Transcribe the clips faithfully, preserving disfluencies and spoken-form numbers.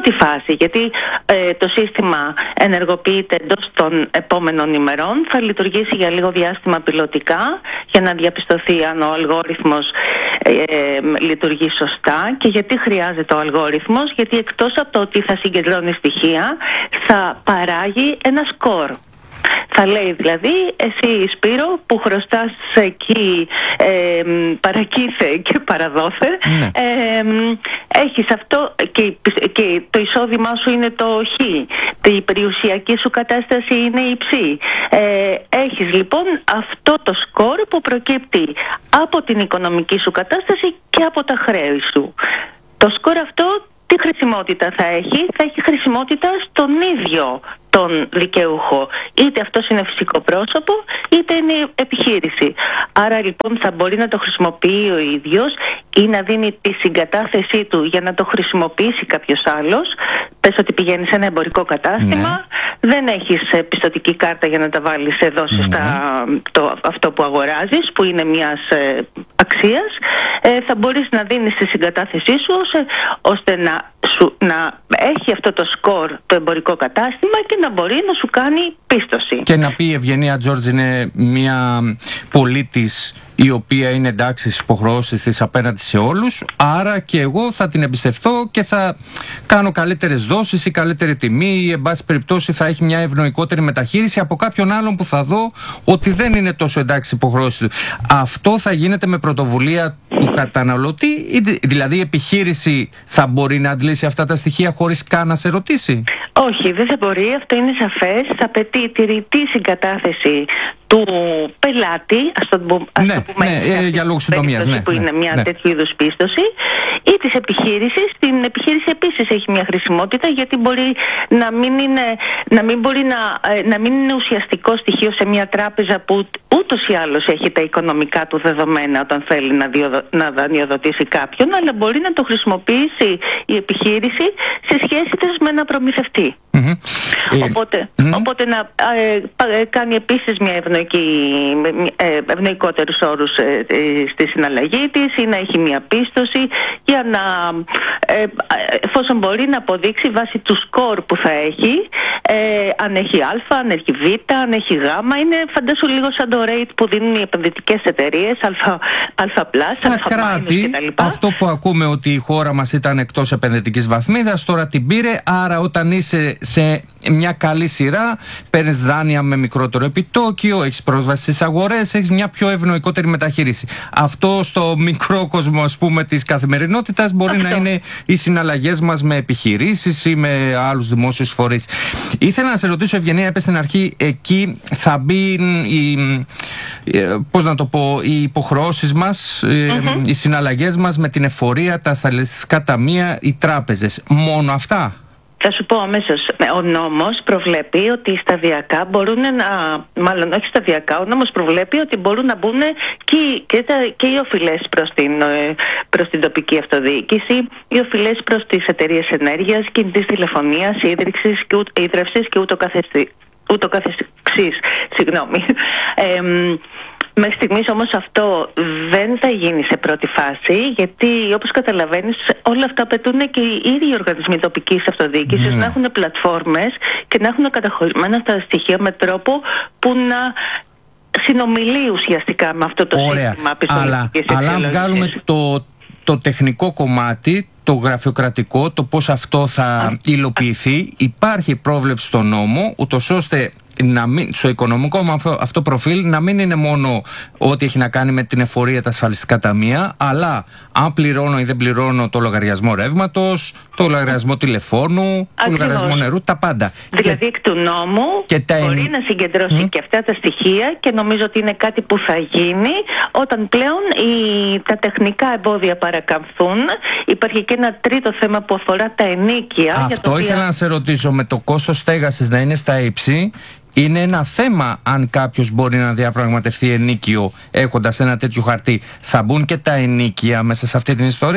πρώτη φάση, γιατί ε, το σύστημα ενεργοποιείται εντός των επόμενων ημερών, θα λειτουργήσει για λίγο διάστημα πιλωτικά για να διαπιστωθεί αν ο αλγόριθμος ε, ε, λειτουργεί σωστά. Και γιατί χρειάζεται ο αλγόριθμος? Γιατί εκτός από το ότι θα συγκεντρώνει στοιχεία, θα παράγει ένα σκορ. Θα λέει δηλαδή, εσύ Σπύρο που χρωστάς εκεί ε, παρακήθε και παραδόθε, ναι. ε, έχεις αυτό και, και το εισόδημά σου είναι το χ, η περιουσιακή σου κατάσταση είναι η ψ. Ε, έχεις λοιπόν αυτό το σκορ που προκύπτει από την οικονομική σου κατάσταση και από τα χρέη σου. Το σκορ αυτό τι χρησιμότητα θα έχει? Θα έχει χρησιμότητα στον ίδιο τον δικαιούχο. Είτε αυτός είναι φυσικό πρόσωπο, είτε είναι επιχείρηση. Άρα λοιπόν θα μπορεί να το χρησιμοποιεί ο ίδιος ή να δίνει τη συγκατάθεσή του για να το χρησιμοποιήσει κάποιος άλλος. Πες ότι πηγαίνεις σε ένα εμπορικό κατάστημα, ναι. δεν έχεις πιστωτική κάρτα για να τα βάλεις σε δώσεις ναι. τα, το, αυτό που αγοράζεις, που είναι μιας ε, αξίας. Ε, θα μπορείς να δίνεις τη συγκατάθεσή σου ώστε, ώστε να, σου, να έχει αυτό το σκορ το εμπορικό κατάστημα και να μπορεί να σου κάνει πίστοση. Και να πει η Ευγενία Τζόρτζ είναι μια πολίτης η οποία είναι εντάξει στις υποχρεώσεις της απέναντι σε όλους, άρα και εγώ θα την εμπιστευτώ και θα κάνω καλύτερες δόσεις ή καλύτερη τιμή ή εν πάση περιπτώσει θα έχει μια ευνοϊκότερη μεταχείριση από κάποιον άλλον που θα δω ότι δεν είναι τόσο εντάξει στις υποχρεώσεις του. Αυτό θα γίνεται με πρωτοβουλία του καταναλωτή, ή δηλαδή η επιχείρηση θα μπορεί να αντλήσει αυτά τα στοιχεία χωρίς καν να σε ρωτήσει? Όχι, δεν θα μπορεί, αυτό είναι σαφές. Θα απαιτεί τη ρητή συγκατάθεση του πελάτη, ας το, ας ναι, το πούμε, ναι, ε, για λόγους συντομίας, ναι, που ναι, είναι μια ναι. τέτοιου είδους πίστοση, ή της επιχείρησης. Την επιχείρηση επίσης έχει μια χρησιμότητα, γιατί μπορεί να μην είναι, να μην μπορεί να, να μην είναι ουσιαστικό στοιχείο σε μια τράπεζα που ούτως ή άλλως έχει τα οικονομικά του δεδομένα όταν θέλει να, διοδο, να δανειοδοτήσει κάποιον, αλλά μπορεί να το χρησιμοποιήσει η επιχείρηση σε σχέση της με ένα προμηθευτή. Mm-hmm. Οπότε, mm-hmm. οπότε να ε, ε, κάνει επίσης μια ευνοϊκή, ε, ευνοϊκότερους όρους ε, ε, στη συναλλαγή της, ή να έχει μια πίστοση για να, ε, εφόσον μπορεί να αποδείξει βάσει του σκορ που θα έχει, ε, αν έχει α, αν έχει β, αν έχει γ. Είναι φαντάσου λίγο σαν το rate που δίνουν οι επενδυτικές εταιρείες, α, α+, στα κράτη, αυτό που ακούμε ότι η χώρα μας ήταν εκτός επενδυτικής βαθμίδας, τώρα την πήρε, άρα όταν είσαι σε μια καλή σειρά, παίρνεις δάνεια με μικρότερο επιτόκιο, έχεις πρόσβαση στις αγορές, έχεις μια πιο ευνοϊκότερη μεταχείριση. Αυτό στο μικρό κόσμο, ας πούμε, της καθημερινότητας μπορεί αυτό να είναι οι συναλλαγές μας με επιχειρήσεις ή με άλλους δημόσιους φορείς. Ήθελα να σε ρωτήσω, Ευγενία, είπες στην αρχή, εκεί θα μπει η, πώς να το πω, οι υποχρεώσεις μας, mm-hmm. οι συναλλαγές μας με την εφορία, τα ασφαλιστικά ταμεία, οι τράπεζες. Μόνο αυτά? Θα σου πω αμέσως, ο νόμος προβλέπει ότι σταδιακά μπορούν να, μάλλον όχι σταδιακά, ο νόμος προβλέπει ότι μπορούν να μπουν και, και, τα, και οι οφειλές προς την, προς την τοπική αυτοδιοίκηση, οι οφειλές προς τις εταιρείες ενέργειας, κινητής τηλεφωνίας, ίδρυξης και, ούτ, ίδρυυσης και ούτω καθεξής. Ούτω καθεξής, συγγνώμη. Ε, Μέχρι στιγμής όμως αυτό δεν θα γίνει σε πρώτη φάση, γιατί όπως καταλαβαίνεις όλα αυτά απαιτούν και οι ίδιοι οργανισμοί τοπικής αυτοδιοίκησης mm. να έχουν πλατφόρμες και να έχουν καταχωρημένα τα στοιχεία με τρόπο που να συνομιλεί ουσιαστικά με αυτό το Ωραία. σύστημα πιστοληπτικής εξελόγησης. Αλλά αν βγάλουμε το, το τεχνικό κομμάτι, το γραφειοκρατικό, το πώς αυτό θα α, υλοποιηθεί, α, υπάρχει πρόβλεψη στο νόμο, ούτως ώστε να μην, στο οικονομικό μου αυτό, αυτό προφίλ να μην είναι μόνο ό,τι έχει να κάνει με την εφορία, τα ασφαλιστικά ταμεία, αλλά αν πληρώνω ή δεν πληρώνω το λογαριασμό ρεύματος, το λογαριασμό τηλεφώνου, ακριβώς. το λογαριασμό νερού, τα πάντα. Δηλαδή και, εκ του νόμου και τα... μπορεί να συγκεντρώσει mm. και αυτά τα στοιχεία, και νομίζω ότι είναι κάτι που θα γίνει όταν πλέον οι, τα τεχνικά εμπόδια παρακαμφθούν. Υπάρχει και ένα τρίτο θέμα που αφορά τα ενίκια. Αυτό για το οποία... ήθελα να σε ρωτήσω, με το κόστος στέγασης να είναι στα ύψη. Είναι ένα θέμα αν κάποιος μπορεί να διαπραγματευτεί ενίκιο έχοντας ένα τέτοιο χαρτί. Θα μπουν και τα ενίκια μέσα σε αυτή την ιστορία?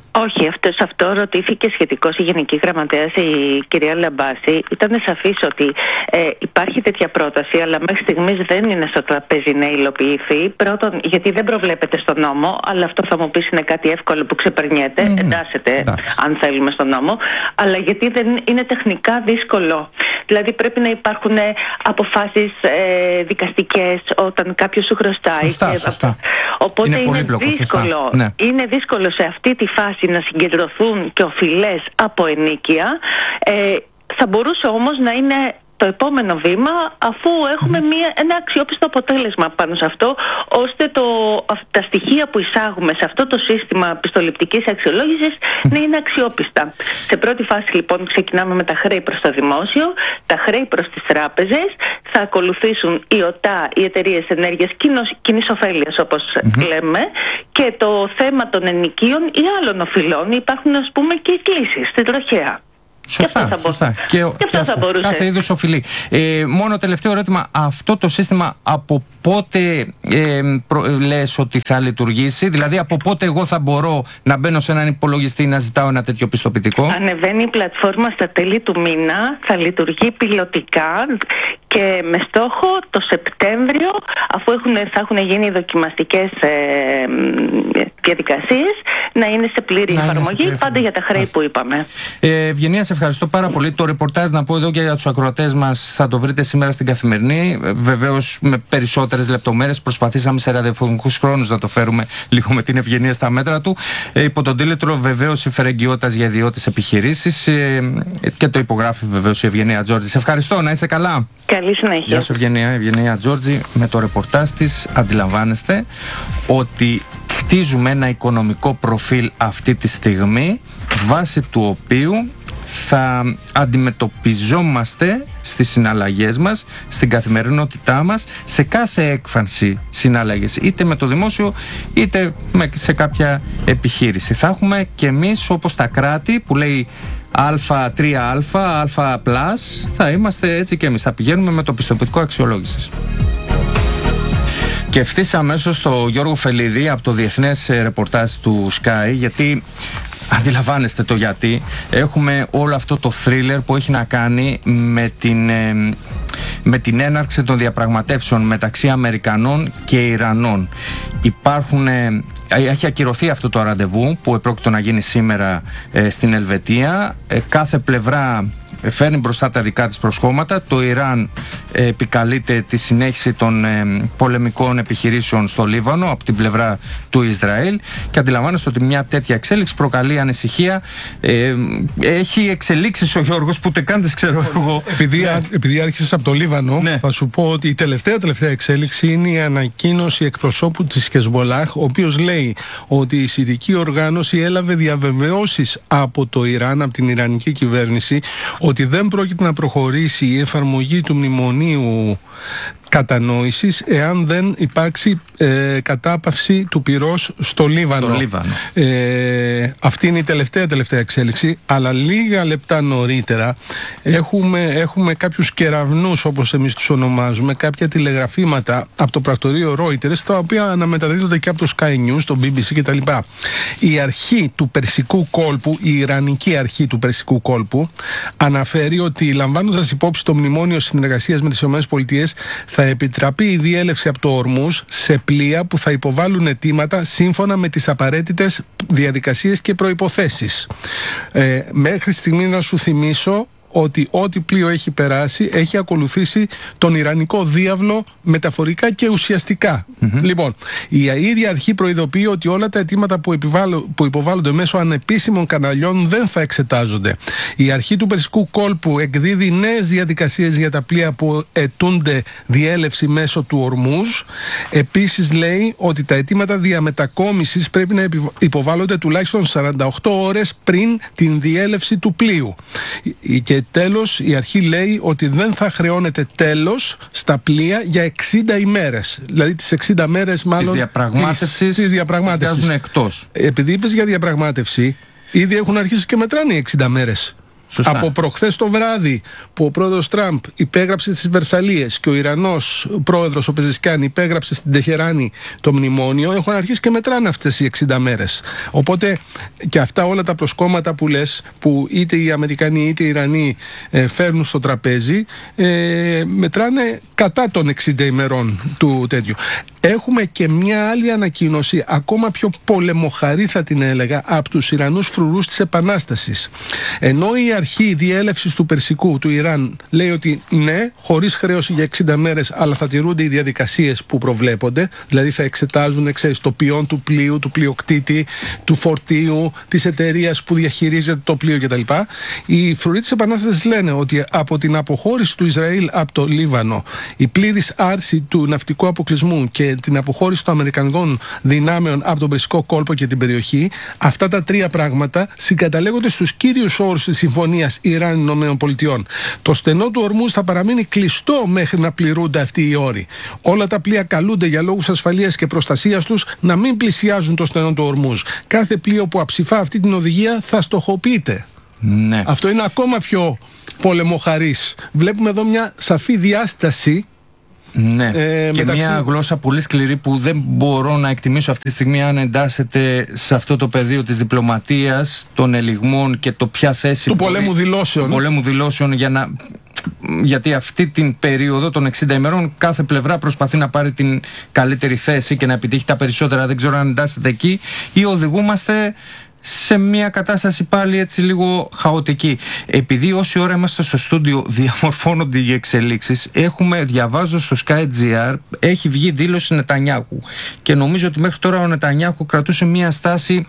Όχι, αυτό, σε αυτό ρωτήθηκε σχετικώς η Γενική Γραμματέας, η κυρία Λαμπάση. Ήταν σαφής ότι ε, υπάρχει τέτοια πρόταση, αλλά μέχρι στιγμής δεν είναι στο τραπέζι να υλοποιηθεί. Πρώτον, γιατί δεν προβλέπεται στο νόμο, αλλά αυτό θα μου πεις είναι κάτι εύκολο που ξεπερνιέται, mm. εντάσσεται, mm. αν θέλουμε στο νόμο, αλλά γιατί δεν είναι τεχνικά δύσκολο. Δηλαδή πρέπει να υπάρχουν αποφάσεις ε, δικαστικές όταν κάποιος σου χρωστάει. Σωστά, και, σωστά. Οπότε είναι, είναι, πολύπλοκο, δύσκολο, ναι. είναι δύσκολο σε αυτή τη φάση να συγκεντρωθούν και οφειλές από ενίκεια. Ε, θα μπορούσε όμως να είναι το επόμενο βήμα, αφού έχουμε μια, ένα αξιόπιστο αποτέλεσμα πάνω σε αυτό, ώστε το, τα στοιχεία που εισάγουμε σε αυτό το σύστημα πιστοληπτικής αξιολόγησης να είναι αξιόπιστα. Σε πρώτη φάση λοιπόν ξεκινάμε με τα χρέη προς το δημόσιο, τα χρέη προς τις τράπεζες, θα ακολουθήσουν οι ΟΤΑ, οι εταιρείες ενέργειας κοινής ωφέλειας όπως mm-hmm. λέμε, και το θέμα των ενοικίων ή άλλων οφειλών. Υπάρχουν ας πούμε και οι κλήσεις στην τροχέα. Σωστά, και αυτό θα, σωστά. Και, και αυτό θα μπορούσε. Κάθε είδους οφειλή. Ε, μόνο τελευταίο ερώτημα. Αυτό το σύστημα από πότε ε, προ, λες ότι θα λειτουργήσει? Δηλαδή από πότε εγώ θα μπορώ να μπαίνω σε έναν υπολογιστή να ζητάω ένα τέτοιο πιστοποιητικό? Ανεβαίνει η πλατφόρμα στα τέλη του μήνα. Θα λειτουργεί πιλωτικά και με στόχο το Σεπτέμβριο, αφού έχουν, θα έχουν γίνει οι δοκιμαστικές ε, διαδικασίες, να είναι σε πλήρη να εφαρμογή, σε πάντα για τα χρέη Άς. που είπαμε. Ε, Ευγενία, σε ευχαριστώ πάρα πολύ. Το ρεπορτάζ, να πω εδώ και για τους ακροατές μας, θα το βρείτε σήμερα στην Καθημερινή. Βεβαίως με περισσότερες λεπτομέρειες. Προσπαθήσαμε σε ραδιοφωνικούς χρόνους να το φέρουμε λίγο με την Ευγενία στα μέτρα του. Ε, υπό τον τίτλο βεβαίως η φερεγγιότητας για ιδιώτες επιχειρήσεις. Ε, και το υπογράφει βεβαίως η Ευγενία Τζόρτζη. Σε ευχαριστώ, να είσαι καλά. Καλή συνέχεια. Γεια σου Ευγενία. Ευγενία Τζόρτζη με το ρεπορτάζ της. Αντιλαμβάνεστε ότι χτίζουμε ένα οικονομικό προφίλ αυτή τη στιγμή, βάσει του οποίου θα αντιμετωπιζόμαστε στις συναλλαγές μας, στην καθημερινότητά μας, σε κάθε έκφανση συναλλαγές, είτε με το δημόσιο είτε σε κάποια επιχείρηση. Θα έχουμε και εμείς, όπως τα κράτη που λέει Α τρία Α, Α+, θα είμαστε έτσι και εμείς. Θα πηγαίνουμε με το πιστοποιητικό αξιολόγησης. Και ευθύς αμέσως στο Γιώργο Φελίδη από το διεθνές ρεπορτάζ του Sky, γιατί αντιλαμβάνεστε το γιατί. Έχουμε όλο αυτό το θρίλερ που έχει να κάνει με την, με την έναρξη των διαπραγματεύσεων μεταξύ Αμερικανών και Ιρανών. Υπάρχουν... Έχει ακυρωθεί αυτό το ραντεβού που επρόκειτο να γίνει σήμερα ε, στην Ελβετία. Ε, κάθε πλευρά φέρνει μπροστά τα δικά της προσχώματα. Το Ιράν ε, επικαλείται τη συνέχιση των ε, πολεμικών επιχειρήσεων στο Λίβανο από την πλευρά του Ισραήλ, και αντιλαμβάνεστε ότι μια τέτοια εξέλιξη προκαλεί ανησυχία. Ε, έχει εξελίξεις ο Γιώργος που ούτε καν τις ξέρω εγώ. Επειδή, ναι. επειδή άρχισες από το Λίβανο, ναι. θα σου πω ότι η τελευταία τελευταία εξέλιξη είναι η ανακοίνωση εκπροσώπου της Χεσμολάχ, ο οποίος λέει ότι η Σιητική οργάνωση έλαβε διαβεβαιώσεις από το Ιράν, από την Ιρανική κυβέρνηση, ότι δεν πρόκειται να προχωρήσει η εφαρμογή του μνημονίου κατανόησης εάν δεν υπάρξει ε, κατάπαυση του πυρός στο Λίβανο. Λίβανο. Ε, αυτή είναι η τελευταία τελευταία εξέλιξη, αλλά λίγα λεπτά νωρίτερα έχουμε, έχουμε κάποιους κεραυνούς, όπως εμείς τους ονομάζουμε, κάποια τηλεγραφήματα από το πρακτορείο Reuters, τα οποία αναμεταδίδονται και από το Sky News, το μπι μπι σι κτλ. Η αρχή του Περσικού κόλπου, η Ιρανική αρχή του Περσικού κόλπου, αναφέρει ότι, λαμβάνοντας υπόψη το μνημόνιο συνεργασίας με τις ΗΠΑ, θα επιτραπεί η διέλευση από το Ορμούζ σε πλοία που θα υποβάλουν αιτήματα σύμφωνα με τις απαραίτητες διαδικασίες και προϋποθέσεις. Ε, μέχρι στιγμή να σου θυμίσω ότι ό,τι πλοίο έχει περάσει έχει ακολουθήσει τον Ιρανικό διάβλο μεταφορικά και ουσιαστικά. Mm-hmm. Λοιπόν, η ίδια αρχή προειδοποιεί ότι όλα τα αιτήματα που, που υποβάλλονται μέσω ανεπίσημων καναλιών δεν θα εξετάζονται. Η αρχή του Περσικού κόλπου εκδίδει νέες διαδικασίες για τα πλοία που αιτούνται διέλευση μέσω του Ορμούζ. Επίσης λέει ότι τα αιτήματα διαμετακόμισης πρέπει να υποβάλλονται τουλάχιστον σαράντα οκτώ ώρες πριν την διέλευση του πλοίου. Και τέλος, η αρχή λέει ότι δεν θα χρεώνεται τέλος στα πλοία για εξήντα ημέρες. Δηλαδή τις εξήντα μέρες μάλλον της διαπραγμάτευσης, της διαπραγμάτευσης. Εκτός. Επειδή είπες για διαπραγμάτευση, ήδη έχουν αρχίσει και μετράνε οι εξήντα μέρες. Σωστά. Από προχθές το βράδυ που ο πρόεδρος Τραμπ υπέγραψε στις Βερσαλίες και ο Ιρανός πρόεδρος ο Πεζεσκάν υπέγραψε στην Τεχεράνη το μνημόνιο, έχουν αρχίσει και μετράνε αυτές οι εξήντα μέρες. Οπότε και αυτά όλα τα προσκόμματα που λες, που είτε οι Αμερικανοί είτε οι Ιρανοί ε, φέρνουν στο τραπέζι, ε, μετράνε κατά των εξήντα ημερών του τέτοιου. Έχουμε και μια άλλη ανακοίνωση, ακόμα πιο πολεμοχαρή θα την έλεγα, από τους Ιρανούς φρουρούς της Επανάστασης. Ενώ η αρχή διέλευσης του Περσικού, του Ιράν, λέει ότι ναι, χωρίς χρέωση για εξήντα μέρες, αλλά θα τηρούνται οι διαδικασίες που προβλέπονται, δηλαδή θα εξετάζουν, ξέρεις, το ποιόν του πλοίου, του πλειοκτήτη, του φορτίου, της εταιρείας που διαχειρίζεται το πλοίο κτλ. Οι φρουροί της Επανάστασης λένε ότι από την αποχώρηση του Ισραήλ από το Λίβανο, η πλήρης άρση του ναυτικού αποκλεισμού και την αποχώρηση των Αμερικανικών δυνάμεων από τον Περσικό κόλπο και την περιοχή, αυτά τα τρία πράγματα συγκαταλέγονται στους κύριους όρους της συμφωνίας Ιράν-ΗΠΑ. Το στενό του Ορμούζ θα παραμείνει κλειστό μέχρι να πληρούνται αυτοί οι όροι. Όλα τα πλοία καλούνται για λόγους ασφαλείας και προστασίας τους να μην πλησιάζουν το στενό του Ορμούζ. Κάθε πλοίο που αψηφά αυτή την οδηγία θα στοχοποιείται. Ναι. Αυτό είναι ακόμα πιο πολεμοχαρής. Βλέπουμε εδώ μια σαφή διάσταση. Ναι, ε, και μεταξύ... μια γλώσσα πολύ σκληρή που δεν μπορώ να εκτιμήσω αυτή τη στιγμή αν εντάσσεται σε αυτό το πεδίο της διπλωματίας, των ελιγμών και το ποια θέση... Του πολέμου δηλώσεων. Του πολέμου δηλώσεων για να... Γιατί αυτή την περίοδο των εξήντα ημερών κάθε πλευρά προσπαθεί να πάρει την καλύτερη θέση και να επιτύχει τα περισσότερα. Δεν ξέρω αν εντάσσεται εκεί ή οδηγούμαστε σε μια κατάσταση πάλι έτσι λίγο χαοτική. Επειδή όση ώρα είμαστε στο στούντιο διαμορφώνονται οι εξελίξεις, έχουμε, διαβάζω στο Sky.gr, έχει βγει δήλωση Νετανιάχου και νομίζω ότι μέχρι τώρα ο Νετανιάχου κρατούσε μια στάση,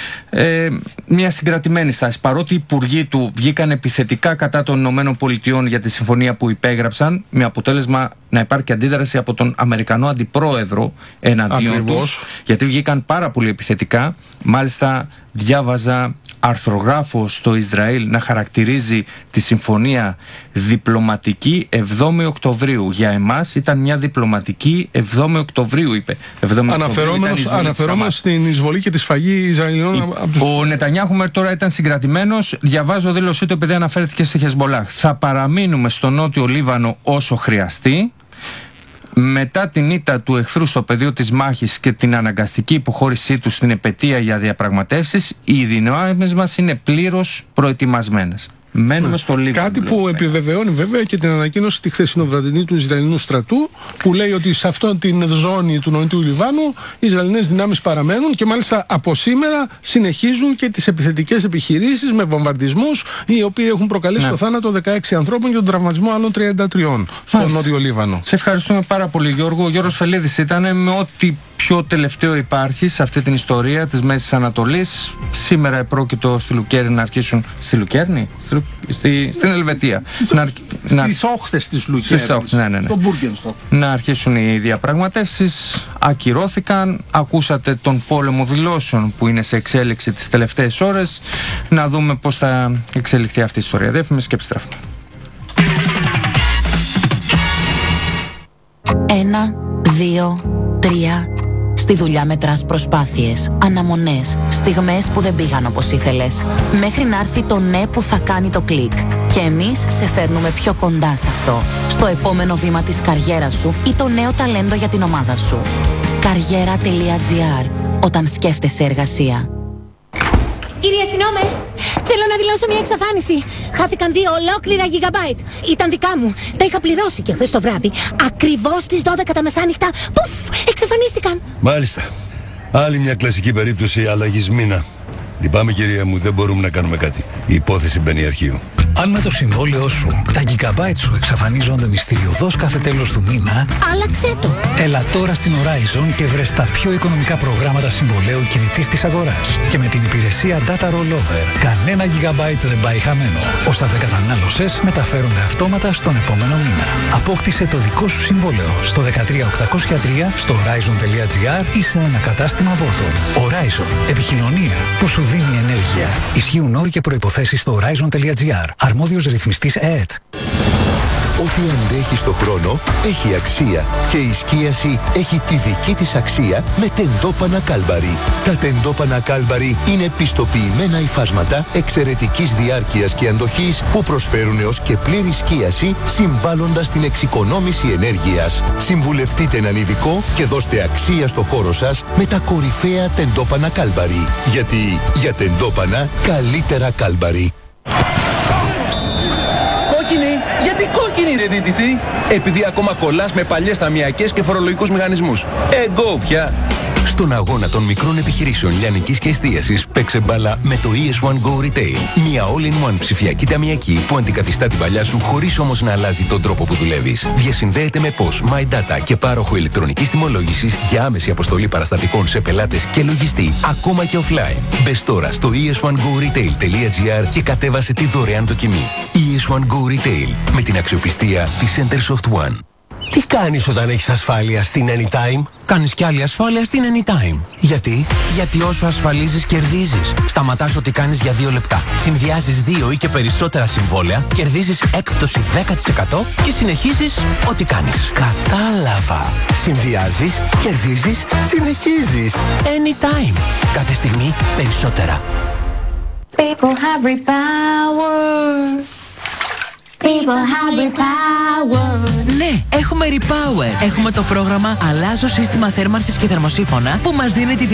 ε, μια συγκρατημένη στάση, παρότι οι υπουργοί του βγήκαν επιθετικά κατά των ΗΠΑ για τη συμφωνία που υπέγραψαν, με αποτέλεσμα να υπάρχει αντίδραση από τον Αμερικανό αντιπρόεδρο εναντίον τους, γιατί βγήκαν πάρα πολύ επιθετικά. Μάλιστα διάβαζα αρθρογράφο στο Ισραήλ να χαρακτηρίζει τη συμφωνία διπλωματική εβδόμη Οκτωβρίου. Για εμάς ήταν μια διπλωματική εβδόμη Οκτωβρίου, είπε. Αναφερόμενος, αναφερόμενος στην εισβολή και τη σφαγή Ισραηλινών η, από τους... Ο Νετανιάχου μέχρι τώρα ήταν συγκρατημένος. Διαβάζω δήλωσή του επειδή αναφέρθηκε στη Χεσμολάχ. Θα παραμείνουμε στο νότιο Λίβανο όσο χρειαστεί. Μετά την ήττα του εχθρού στο πεδίο της μάχης και την αναγκαστική υποχώρησή του στην επετεία για διαπραγματεύσεις, οι δυνάμεις μας είναι πλήρως προετοιμασμένες. Μένουμε στο Λίβανο. Κάτι που επιβεβαιώνει βέβαια και την ανακοίνωση τη χθεσινοβραδινή του Ισραηλινού στρατού, που λέει ότι σε αυτήν την ζώνη του νοτιού Λιβάνου οι Ισραηλινές δυνάμεις παραμένουν και μάλιστα από σήμερα συνεχίζουν και τις επιθετικές επιχειρήσεις με βομβαρδισμούς, οι οποίοι έχουν προκαλέσει ναι. το θάνατο δεκαέξι ανθρώπων και τον τραυματισμό άλλων τριάντα τρία στο Μάλιστα. νότιο Λίβανο. Σε ευχαριστούμε πάρα πολύ, Γιώργο. Ο Γιώργος Φελίδης ήταν με ό,τι πιο τελευταίο υπάρχει σε αυτή την ιστορία της Μέσης Ανατολής. Σήμερα επρόκειτο στη Λουκέρνη να αρχίσουν. Στη Λουκέρνη? Στη, στην Ελβετία. Στις όχθες της Λουκέρνης. Ναι, ναι, ναι. Να αρχίσουν οι διαπραγματεύσεις. Ακυρώθηκαν. Ακούσατε τον πόλεμο δηλώσεων που είναι σε εξέλιξη τις τελευταίες ώρες. Να δούμε πώς θα εξελιχθεί αυτή η ιστορία. Διαφήμιση και επιστρέφουμε. Ένα, δύο, τρία. Στη δουλειά μετράς προσπάθειες, αναμονές, στιγμές που δεν πήγαν όπως ήθελες. Μέχρι να έρθει το ναι που θα κάνει το κλικ. Και εμείς σε φέρνουμε πιο κοντά σε αυτό. Στο επόμενο βήμα της καριέρας σου ή το νέο ταλέντο για την ομάδα σου. Καριέρα τελεία τζι άρ. Όταν σκέφτεσαι εργασία. Κύριε αστυνόμε, θέλω να δηλώσω μια εξαφάνιση. Χάθηκαν δύο ολόκληρα gigabyte. Ήταν δικά μου. Τα είχα πληρώσει και χθες το βράδυ, ακριβώς στις δώδεκα τα μεσάνυχτα, πουφ, εξαφανίστηκαν. Μάλιστα. Άλλη μια κλασική περίπτωση αλλαγής μήνα. Λυπάμαι κυρία μου, δεν μπορούμε να κάνουμε κάτι. Η υπόθεση μπαίνει αρχείο. Αν με το συμβόλαιό σου τα gigabyte σου εξαφανίζονται μυστηριωδώς κάθε τέλος του μήνα, άλλαξε το. Έλα τώρα στην Horizon και βρες τα πιο οικονομικά προγράμματα συμβολέου κινητής της αγοράς. Και με την υπηρεσία Data Rollover, κανένα gigabyte δεν πάει χαμένο. Όσα δεν κατανάλωσες μεταφέρονται αυτόματα στον επόμενο μήνα. Απόκτησε το δικό σου συμβόλαιο στο δεκατρία οκτακόσια τρία, στο horizon τελεία τζι άρ ή σε ένα κατάστημα Vodafone. Horizon. Επικοινωνία που σου δίνει ενέργεια. Ισχύουν όροι και προϋποθέσεις στο horizon τελεία τζι άρ. Αρμόδιος ρυθμιστής ΕΕΤ. Ό,τι αντέχει στο χρόνο έχει αξία και η σκίαση έχει τη δική της αξία με τεντόπανα Κάλμπαρι. Τα τεντόπανα Κάλμπαρι είναι πιστοποιημένα υφάσματα εξαιρετικής διάρκειας και αντοχής που προσφέρουν έως και πλήρη σκίαση, συμβάλλοντας την εξοικονόμηση ενέργειας. Συμβουλευτείτε έναν ειδικό και δώστε αξία στο χώρο σας με τα κορυφαία τεντόπανα Κάλμπαρι. Γιατί για τεντόπανα καλύτερα Κάλμπαρι. Κόκκινη! Γιατί κόκκινη ρε δίδυτη? Επειδή ακόμα κολλάς με παλιές ταμιακές και φορολογικούς μηχανισμούς. Εγκό πια! Στον αγώνα των μικρών επιχειρήσεων λιανικής και εστίασης παίξε μπάλα με το ι ες one Go Retail. Μια all-in-one ψηφιακή ταμιακή που αντικαθιστά την παλιά σου χωρίς όμως να αλλάζει τον τρόπο που δουλεύεις. Διασυνδέεται με P O S, MyData και πάροχο ηλεκτρονικής τιμολόγησης για άμεση αποστολή παραστατικών σε πελάτες και λογιστή, ακόμα και offline. Μπες τώρα στο ι ες one go retail τελεία gr και κατέβασε τη δωρεάν δοκιμή. ι ες one Go Retail με την αξιοπιστία της Centersoft One. Τι κάνεις όταν έχεις ασφάλεια στην Anytime? Κάνεις κι άλλη ασφάλεια στην Anytime. Γιατί? Γιατί όσο ασφαλίζεις κερδίζεις. Σταματάς ό,τι κάνεις για δύο λεπτά. Συνδυάζεις δύο ή και περισσότερα συμβόλαια, κερδίζεις έκπτωση δέκα τοις εκατό και συνεχίζεις ό,τι κάνεις. Κατάλαβα. Συνδυάζεις, κερδίζεις, συνεχίζεις. Anytime. Κάθε στιγμή περισσότερα. People have repower. People have repower. Ναι, έχουμε Repower. Έχουμε το πρόγραμμα Αλλάζω σύστημα θέρμανσης και θερμοσύφωνα που μας δίνει τη